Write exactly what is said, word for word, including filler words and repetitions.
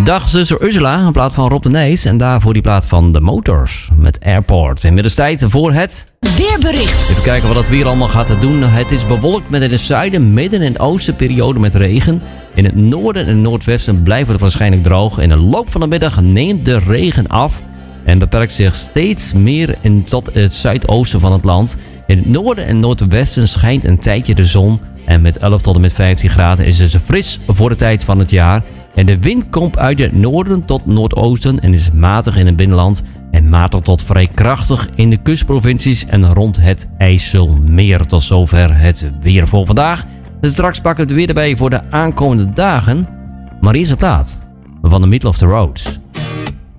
Dag zuster Ursula, een plaat van Rob de Nijs. En daarvoor die plaat van The Motors met Airport. Inmiddels tijd voor het weerbericht. Even kijken wat het weer allemaal gaat doen. Het is bewolkt met in het zuiden, midden en oosten periode met regen. In het noorden en noordwesten blijft het waarschijnlijk droog. In de loop van de middag neemt de regen af en beperkt zich steeds meer in tot het zuidoosten van het land. In het noorden en noordwesten schijnt een tijdje de zon. En met elf tot en met vijftien graden is het fris voor de tijd van het jaar. En de wind komt uit het noorden tot noordoosten en is matig in het binnenland. En matig tot vrij krachtig in de kustprovincies en rond het IJsselmeer. Tot zover het weer voor vandaag. Dus straks pakken we het weer erbij voor de aankomende dagen. Maar eerst een plaat van The Middle of the Roads.